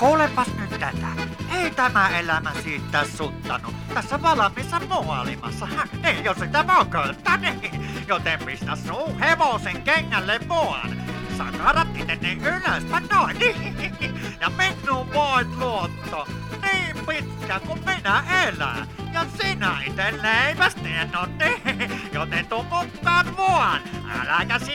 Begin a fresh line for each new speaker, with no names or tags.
Kuulepas nyt tätä. Ei tämä elämä siitä suttanut. Tässä valmiissa maailmassa. Niin, jos sitä mokoilta, niin. Joten pistä suu hevosen kengälle vaan. Sakarat itse ylöspäin noin. Ja minun voit luottaa. Niin pitkä kun minä elän. Ja sinä ite leiväs tiedon, niin. Joten tuu mukaan vaan. Äläkä sinä